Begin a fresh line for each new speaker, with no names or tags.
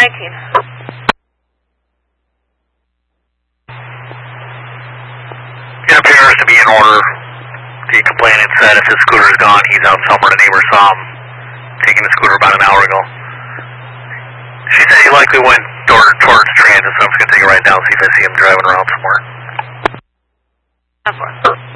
It appears to be in order. The complainant said if his scooter is gone, he's out somewhere. The neighbor saw him taking the scooter about an hour ago. She said he likely went towards transit, so I'm just going to take it right now, see if I see him driving around somewhere.